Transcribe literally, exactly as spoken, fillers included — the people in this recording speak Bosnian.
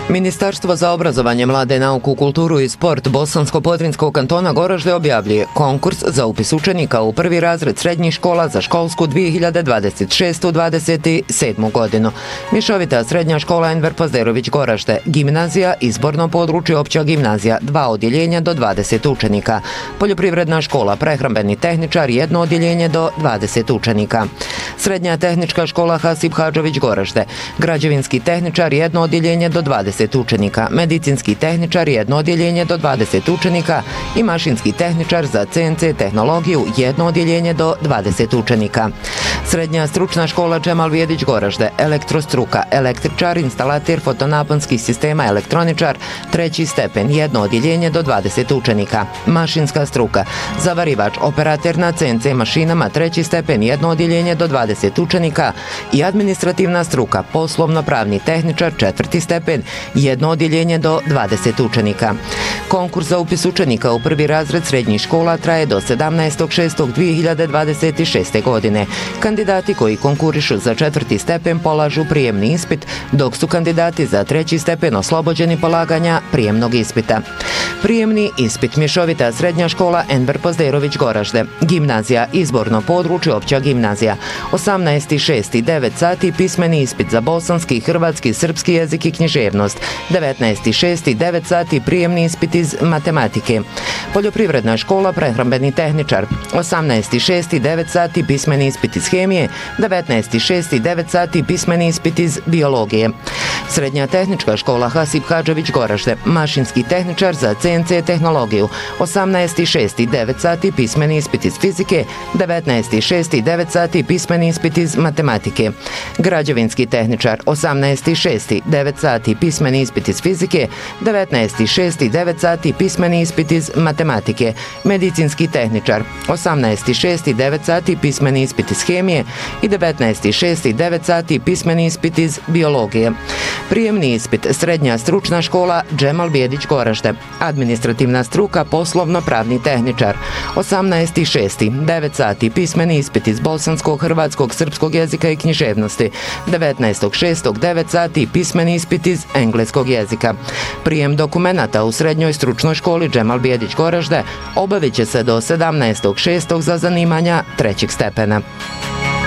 Ministarstvo za obrazovanje, mlade, nauku, kulturu i sport Bosansko-Podrinjskog kantona Goražde objavljuje konkurs za upis učenika u prvi razred srednjih škola za školsku dvije hiljade dvadeset šeste dvadeset sedmu godinu. Mješovita srednja škola Enver Pozderović Goražde, gimnazija, izborno područje opća gimnazija, dva odjeljenja do dvadeset učenika. Poljoprivredna škola, prehrambeni tehničar, jedno odjeljenje do dvadeset učenika. Srednja tehnička škola Hasip Hadžović Goražde, građevinski tehničar, jedno odjeljenje do dvadeset učenika, medicinski tehničar, jedno odjeljenje do dvadeset učenika i mašinski tehničar za C N C tehnologiju, jedno odjeljenje do dvadeset učenika. Srednja stručna škola Džemal Vjedić Goražde, elektrostruka, električar, instalater fotonaponskih sistema, elektroničar, treći stepen, jedno odjeljenje do dvadeset učenika. Mašinska struka, zavarivač, operater na C N C mašinama, treći stepen, jedno odjeljenje do dvadeset učenika i administrativna struka, poslovno-pravni tehničar, četvrti stepen, jedno odjeljenje do dvadeset učenika. Konkurs za upis učenika u prvi razred srednjih škola traje do sedamnaestog šestog dvije hiljade dvadeset šeste godine. Kandidati koji konkurišu za četvrti stepen polažu prijemni ispit, dok su kandidati za treći stepen oslobođeni polaganja prijemnog ispita. Prijemni ispit mješovita srednja škola Enver Pozderović Goražde, gimnazija, izborno područje opća gimnazija, osamnaesti šesti devet sati pismeni ispit za bosanski, hrvatski, srpski jezik i književnost, devetnaesti šesti devet sati prijemni ispit iz matematike. Poljoprivredna škola, prehrambeni tehničar, osamnaesti šesti devet sati pismeni ispit iz hemije, devetnaesti šesti devet sati pismeni ispit iz biologije. Srednja tehnička škola Hasip Hadžović Goražde, mašinski tehničar za C N C tehnologiju, osamnaesti šesti devet sati pismeni ispit iz fizike, devetnaesti šesti devet sati pismeni ispit iz matematike. Građevinski tehničar, osamnaesti šesti devet sati pismeni ispit iz fizike, devetnaesti šesti devet sati pismeni ispit iz matematike. Medicinski tehničar, osamnaesti šesti devet sati pismeni ispit iz hemije i devetnaesti šesti devet sati pismeni ispit iz biologije. Prijemni ispit, srednja stručna škola Džemal Vjedić Goražde, administrativna struka, poslovno-pravni tehničar, osamnaesti šesti devet sati pismeni ispit iz bosanskog, hrvatskog, srpskog jezika i književnosti, devetnaestog šestog devet sati pismeni ispit iz engleskog jezika. Prijem dokumenata u srednjoj stručnoj školi Džemal Vjedić Goražde obavit će se do sedamnaestog šestog za zanimanja trećeg stepena.